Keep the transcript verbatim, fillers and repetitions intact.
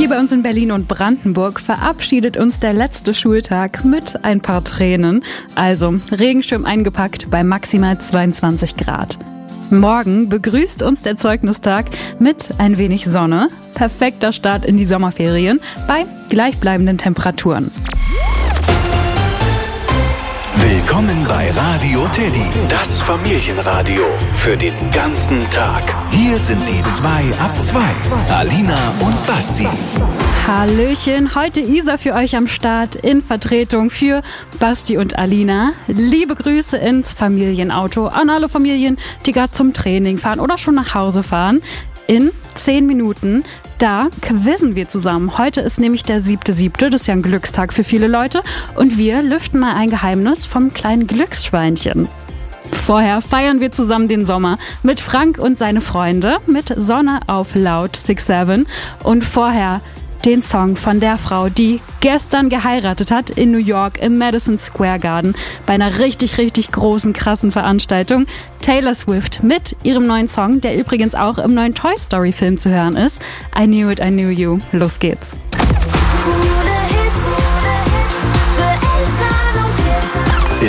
Hier bei uns in Berlin und Brandenburg verabschiedet uns der letzte Schultag mit ein paar Tränen. Also Regenschirm eingepackt bei maximal zweiundzwanzig Grad. Morgen begrüßt uns der Zeugnistag mit ein wenig Sonne. Perfekter Start in die Sommerferien bei gleichbleibenden Temperaturen. Willkommen bei Radio Teddy, das Familienradio für den ganzen Tag. Hier sind die zwei ab zwei, Alina und Basti. Hallöchen, heute Isa für euch am Start in Vertretung für Basti und Alina. Liebe Grüße ins Familienauto an alle Familien, die gerade zum Training fahren oder schon nach Hause fahren. In zehn Minuten, da quizzen wir zusammen. Heute ist nämlich der siebte siebte, das ist ja ein Glückstag für viele Leute. Und wir lüften mal ein Geheimnis vom kleinen Glücksschweinchen. Vorher feiern wir zusammen den Sommer mit Frank und seine Freunde, mit Sonne auf laut six seven und vorher den Song von der Frau, die gestern geheiratet hat in New York im Madison Square Garden bei einer richtig, richtig großen, krassen Veranstaltung. Taylor Swift mit ihrem neuen Song, der übrigens auch im neuen Toy Story Film zu hören ist. I Knew It, I Knew You. Los geht's.